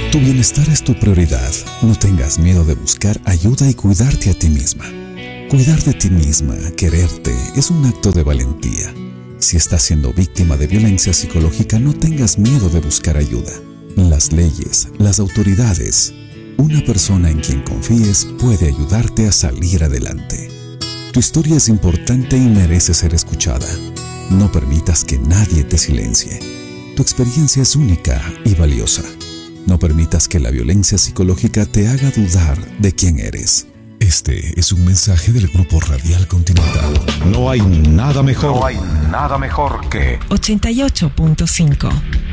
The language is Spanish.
Tu bienestar es tu prioridad. No tengas miedo de buscar ayuda y cuidarte a ti misma. Cuidar de ti misma, quererte, es un acto de valentía. Si estás siendo víctima de violencia psicológica, no tengas miedo de buscar ayuda. Las leyes, las autoridades, una persona en quien confíes puede ayudarte a salir adelante. Tu historia es importante y merece ser escuchada. No permitas que nadie te silencie. Tu experiencia es única y valiosa. No permitas que la violencia psicológica te haga dudar de quién eres. Este es un mensaje del Grupo Radial Continental. No hay nada mejor. No hay nada mejor que 88.5.